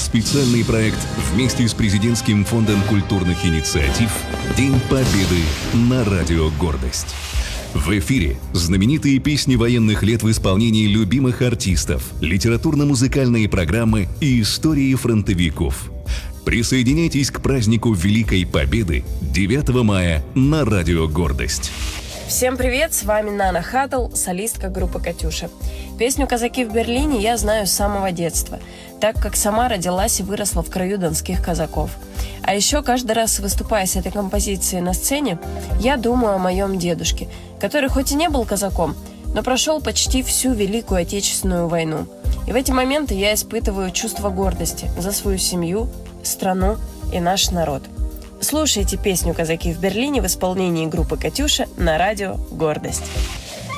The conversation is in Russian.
Специальный проект вместе с Президентским фондом культурных инициатив «День Победы» на радио «Гордость». В эфире знаменитые песни военных лет в исполнении любимых артистов, литературно-музыкальные программы и истории фронтовиков. Присоединяйтесь к празднику Великой Победы 9 мая на радио «Гордость». Всем привет, с вами Нана Хаттл, солистка группы «Катюша». Песню «Казаки в Берлине» я знаю с самого детства, так как сама родилась и выросла в краю донских казаков. А еще каждый раз, выступая с этой композицией на сцене, я думаю о моем дедушке, который хоть и не был казаком, но прошел почти всю Великую Отечественную войну. И в эти моменты я испытываю чувство гордости за свою семью, страну и наш народ. Слушайте песню «Казаки в Берлине» в исполнении группы «Катюша» на радио «Гордость».